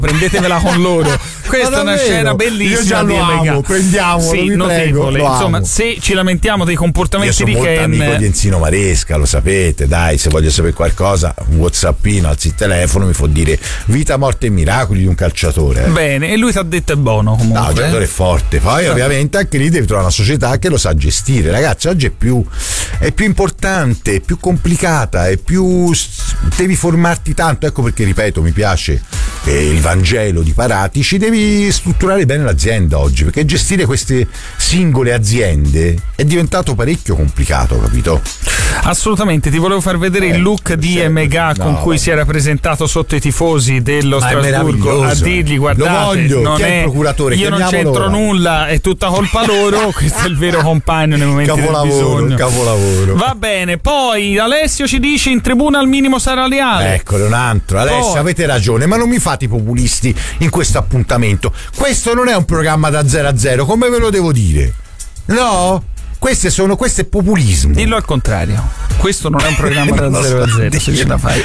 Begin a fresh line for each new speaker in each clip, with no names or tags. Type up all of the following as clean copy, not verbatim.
prendetevela con loro. Questa è una scena bellissima.
Io già lo amo, prendiamolo,
sì, notevole. Insomma, se ci lamentiamo dei comportamenti di Ken,
io sono molto amico di Enzino Maresca, lo sapete, dai, se voglio sapere qualcosa, un whatsappino, alzi il telefono, mi può dire vita, morte e miracoli di un calciatore.
Bene, e lui ti ha detto è buono comunque.
No, il giocatore è forte. Poi ovviamente anche lì devi trovare una società che lo sa gestire. Ragazzi, oggi è più importante, è più complicata, è più, devi formarti tanto. Ecco perché, ripeto, mi piace il Vangelo di Paratici. Devi strutturare bene l'azienda oggi, perché gestire queste singole aziende è diventato parecchio complicato, capito?
Assolutamente. Ti volevo far vedere il look di Emega con cui si era presentato sotto i tifosi dello Strasburgo a dirgli guardate,
lo voglio,
non
chi è il procuratore?
io non c'entro nulla, è tutta colpa loro. Questo è il vero compagno nei momenti del bisogno.
Capolavoro.
Va bene, poi Alessio ci dice in tribuna al minimo salariale.
Eccolo un altro. Alessio, avete ragione, ma non mi fate i populisti in questo appuntamento. Questo non è un programma da 0-0, come ve lo devo dire? No? Questo è populismo.
Dillo al contrario. Questo non è un programma da 0-0, se ce la fai.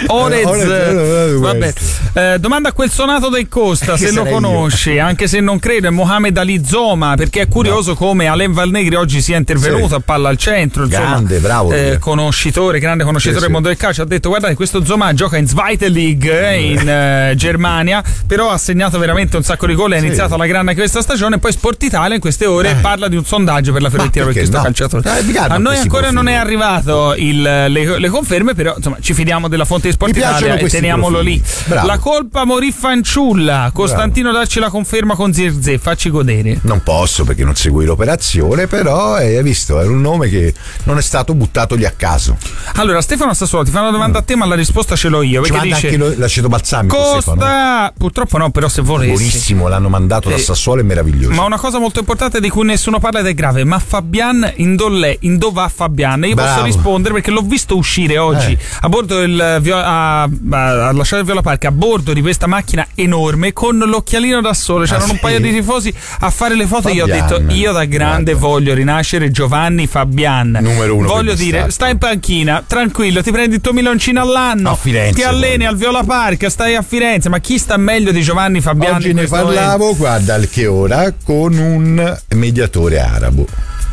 Orez, vabbè. Domanda a quel suonato del Costa, se lo conosci, anche se non credo, è Mohamed Ali Zoma, perché è curioso come Alain Valnegri oggi sia intervenuto a palla al centro, insomma,
grande, bravo,
grande conoscitore del mondo del calcio. Ha detto guardate, questo Zoma gioca in Zweite League in Germania, però ha segnato veramente un sacco di gol, è iniziato alla grande questa stagione. Poi Sport Italia in queste ore parla di un sondaggio per la Fiorentina per questo calciatore. A noi ancora non è arrivato le conferme, però insomma ci fidiamo della fonte di Sport Italia e teniamolo lì.
Bravo.
La colpa morì fanciulla. Costantino, dacci la conferma con Zirze, facci godere.
Non posso perché non segui l'operazione, però hai visto, era un nome che non è stato buttato lì a caso.
Allora Stefano Sassuolo ti fa una domanda a te, ma la risposta ce l'ho io, perché dice
anche l'aceto balsamico
Costa,
Stefano.
purtroppo no, però se volessi.
Buonissimo, l'hanno mandato da Sassuolo, è meraviglioso.
Ma una cosa molto importante di cui nessuno parla ed è grave, ma Fabian in dove va Fabian? Io posso rispondere perché l'ho visto uscire oggi a bordo ha lasciato il Viola Park a bordo di questa macchina enorme con l'occhialino da sole. C'erano un paio di tifosi a fare le foto. Io ho detto, io da grande voglio rinascere Giovanni Fabian,
numero uno.
Voglio dire, stai in panchina tranquillo, ti prendi il tuo miloncino all'anno
a Firenze,
ti alleni al Viola Park, stai a Firenze. Ma chi sta meglio di Giovanni Fabian?
Oggi ne parlavo, guarda, al che ora, con un mediatore arabo.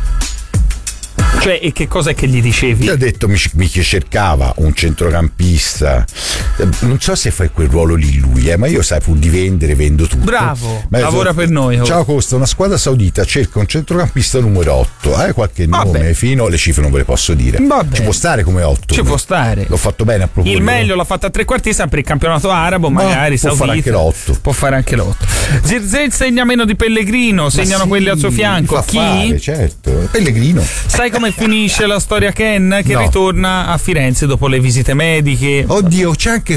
Cioè, e che cosa è che gli dicevi?
Gli ho detto mi cercava un centrocampista, non so se fa quel ruolo lì lui, ma io sai, pur di vendere vendo tutto.
Bravo, lavora per noi.
Ciao Costa, una squadra saudita cerca un centrocampista numero 8. Hai qualche nome? Fino le cifre non ve le posso dire. Ci può stare come 8?
Ci può stare.
L'ho fatto bene a proposito.
Il meglio l'ha fatto a trequartista per il campionato arabo, magari
può
saudita.
Fare anche l'8.
Può fare anche l'8. Zirze segna meno di Pellegrino, segnano quelli al suo fianco. Chi?
Fare, certo. Pellegrino.
Sai come finisce la storia Ken? Che ritorna a Firenze dopo le visite mediche.
Oddio, c'è anche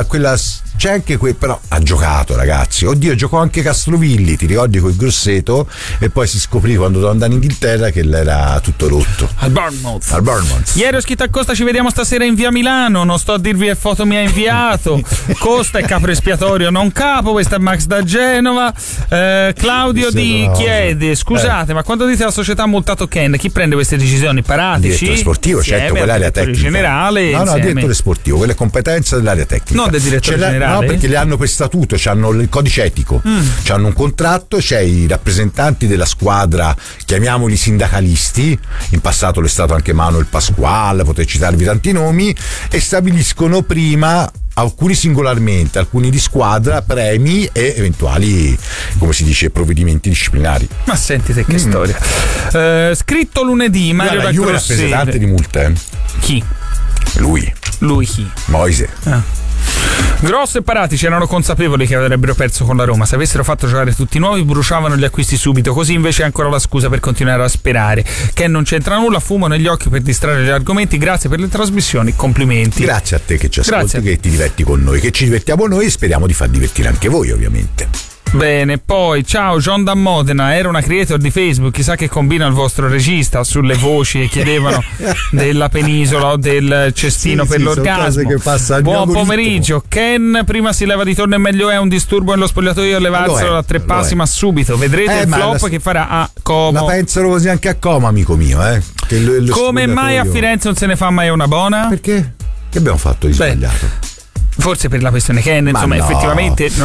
però ha giocato, ragazzi. Oddio, giocò anche Castrovilli, ti ricordi, col Grosseto, e poi si scoprì quando doveva andare in Inghilterra che era tutto rotto.
Al Bournemouth.
Ieri
ho scritto a Costa, ci vediamo stasera in via Milano, non sto a dirvi che foto mi ha inviato. Costa è capo espiatorio, non capo. Questo è Max da Genova. Claudio chiede, scusate, ma quando dite la società ha multato Ken, chi prende queste decisioni? Paratici?
Il direttore sportivo, certo, quell'area tecnica.
Generale,
no, il direttore sportivo, quelle competenze dell'area tecnica.
Non del direttore generale.
No, perché le hanno per statuto, hanno il codice etico, hanno un contratto, c'è i rappresentanti della squadra, chiamiamoli sindacalisti, in passato l'è stato anche Manuel Pasquale, potrei citarvi tanti nomi, e stabiliscono prima, alcuni singolarmente, alcuni di squadra, premi e eventuali, come si dice, provvedimenti disciplinari.
Ma sentite che storia. Scritto lunedì, Mario da
Juve rappresentante di multe.
Chi?
Lui
chi?
Moise.
Grosso e Paratici erano consapevoli che avrebbero perso con la Roma. Se avessero fatto giocare tutti nuovi, bruciavano gli acquisti subito. Così invece è ancora la scusa per continuare a sperare. Ken non c'entra nulla, fumo negli occhi per distrarre gli argomenti. Grazie per le trasmissioni, complimenti.
Grazie a te che ci ascolti, che ti diverti con noi, che ci divertiamo noi e speriamo di far divertire anche voi, ovviamente.
Bene, poi ciao John da Modena, era una creator di Facebook, chissà che combina il vostro regista sulle voci e chiedevano della penisola o del cestino per l'orgasmo. Buon pomeriggio. Ken prima si leva di torno e meglio è, un disturbo nello spogliatoio, levarselo da 3 passi ma subito, vedrete il flop che farà a Como.
La pensano così anche a Como, amico mio, che
come mai a Firenze non se ne fa mai una buona?
Perché? Che abbiamo fatto di sbagliato?
Forse per la questione Ken, insomma, effettivamente